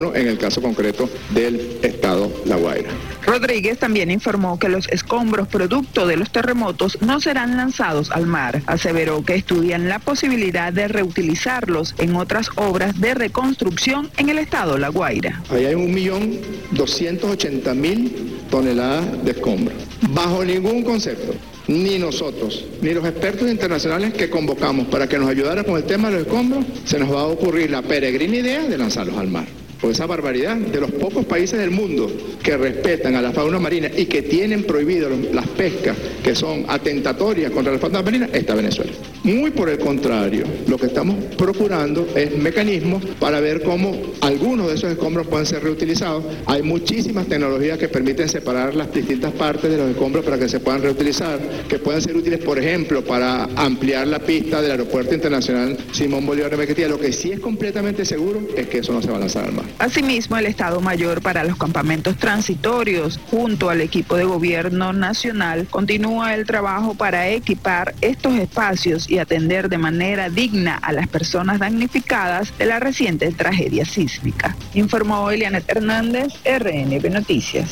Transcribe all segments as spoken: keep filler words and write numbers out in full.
en el caso concreto del estado La Guaira. Rodríguez también informó que los escombros producto de los terremotos no serán lanzados al mar. Aseveró que estudian la posibilidad de reutilizarlos en otras obras de reconstrucción en el estado La Guaira. Ahí hay un millón doscientos ochenta mil toneladas de escombros. Bajo ningún concepto, ni nosotros, ni los expertos internacionales que convocamos para que nos ayudaran con el tema de los escombros, se nos va a ocurrir la peregrina idea de lanzarlos al mar. Por esa barbaridad de los pocos países del mundo que respetan a la fauna marina y que tienen prohibido las pescas que son atentatorias contra la fauna marina, está Venezuela. Muy por el contrario, lo que estamos procurando es mecanismos para ver cómo algunos de esos escombros pueden ser reutilizados. Hay muchísimas tecnologías que permiten separar las distintas partes de los escombros para que se puedan reutilizar, que pueden ser útiles, por ejemplo, para ampliar la pista del Aeropuerto Internacional Simón Bolívar de Maiquetía. Lo que sí es completamente seguro es que eso no se va a lanzar al mar. Asimismo, el Estado Mayor para los Campamentos Transitorios, junto al equipo de gobierno nacional, continúa el trabajo para equipar estos espacios y atender de manera digna a las personas damnificadas de la reciente tragedia sísmica. Informó Elianet Hernández, R N B Noticias.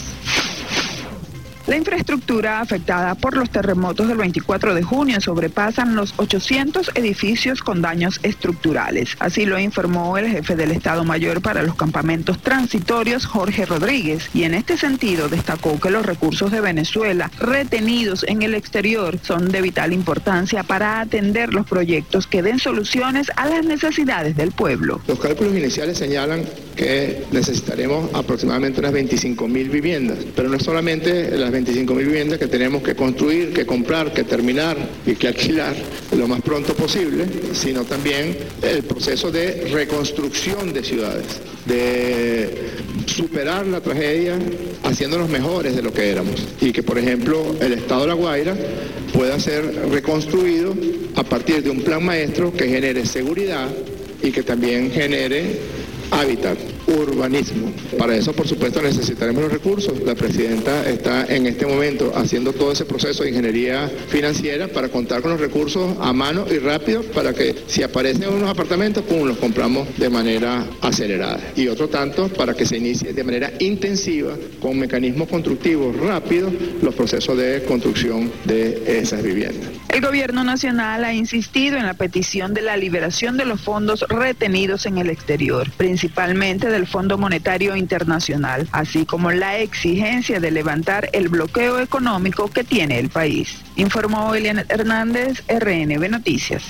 La infraestructura afectada por los terremotos del veinticuatro de junio sobrepasan los ochocientos edificios con daños estructurales. Así lo informó el jefe del Estado Mayor para los Campamentos Transitorios, Jorge Rodríguez, y en este sentido destacó que los recursos de Venezuela retenidos en el exterior son de vital importancia para atender los proyectos que den soluciones a las necesidades del pueblo. Los cálculos iniciales señalan que necesitaremos aproximadamente unas veinticinco mil viviendas, pero no es solamente las veinticinco mil viviendas que tenemos que construir, que comprar, que terminar y que alquilar lo más pronto posible, sino también el proceso de reconstrucción de ciudades, de superar la tragedia haciéndonos mejores de lo que éramos y que, por ejemplo, el estado de La Guaira pueda ser reconstruido a partir de un plan maestro que genere seguridad y que también genere hábitat, urbanismo. Para eso, por supuesto, necesitaremos los recursos. La presidenta está en este momento haciendo todo ese proceso de ingeniería financiera para contar con los recursos a mano y rápido para que si aparecen unos apartamentos, pum, los compramos de manera acelerada. Y otro tanto para que se inicie de manera intensiva, con mecanismos constructivos rápidos, los procesos de construcción de esas viviendas. El gobierno nacional ha insistido en la petición de la liberación de los fondos retenidos en el exterior, principalmente del Fondo Monetario Internacional, así como la exigencia de levantar el bloqueo económico que tiene el país. Informó Elianet Hernández, R N B Noticias.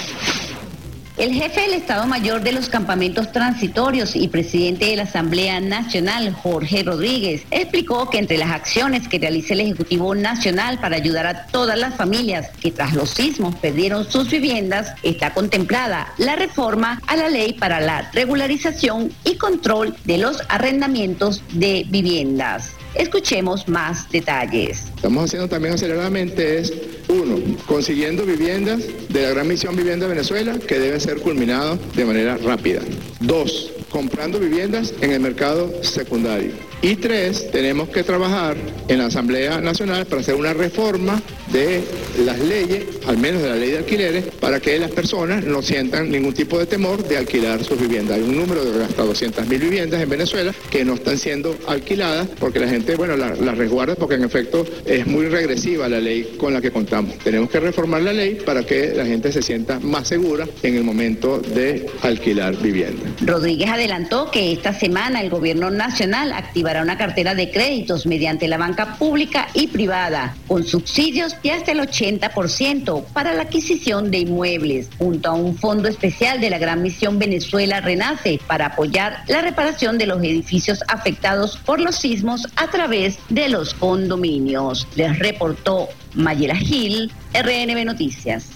El jefe del Estado Mayor de los Campamentos Transitorios y presidente de la Asamblea Nacional, Jorge Rodríguez, explicó que entre las acciones que realiza el Ejecutivo Nacional para ayudar a todas las familias que tras los sismos perdieron sus viviendas, está contemplada la reforma a la ley para la regularización y control de los arrendamientos de viviendas. Escuchemos más detalles. Estamos haciendo también aceleradamente es, uno, consiguiendo viviendas de la Gran Misión Vivienda Venezuela, que debe ser culminado de manera rápida. Dos, comprando viviendas en el mercado secundario. Y tres, tenemos que trabajar en la Asamblea Nacional para hacer una reforma de las leyes, al menos de la ley de alquileres, para que las personas no sientan ningún tipo de temor de alquilar sus viviendas. Hay un número de hasta doscientas mil viviendas en Venezuela que no están siendo alquiladas porque la gente, bueno, las la resguarda porque en efecto es muy regresiva la ley con la que contamos. Tenemos que reformar la ley para que la gente se sienta más segura en el momento de alquilar vivienda. Rodríguez adelantó que esta semana el gobierno nacional activará una cartera de créditos mediante la banca pública y privada, con subsidios de hasta el ochenta por ciento para la adquisición de inmuebles, junto a un fondo especial de la Gran Misión Venezuela Renace para apoyar la reparación de los edificios afectados por los sismos a través de los condominios. Les reportó Mayela Gil, R N B Noticias.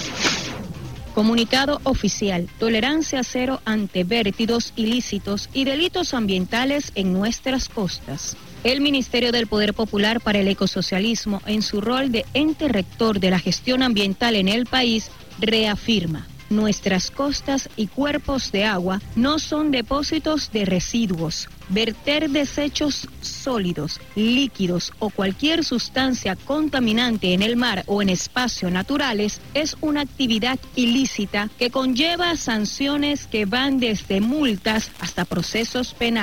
Comunicado oficial: tolerancia cero ante vertidos ilícitos y delitos ambientales en nuestras costas. El Ministerio del Poder Popular para el Ecosocialismo, en su rol de ente rector de la gestión ambiental en el país, reafirma: Nuestras costas y cuerpos de agua no son depósitos de residuos. Verter desechos sólidos, líquidos o cualquier sustancia contaminante en el mar o en espacios naturales es una actividad ilícita que conlleva sanciones que van desde multas hasta procesos penales.